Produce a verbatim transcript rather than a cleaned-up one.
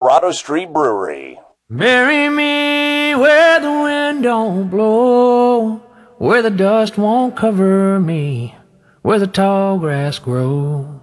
Grotto Street Brewery. Bury me where the wind don't blow, where the dust won't cover me, where the tall grass grows.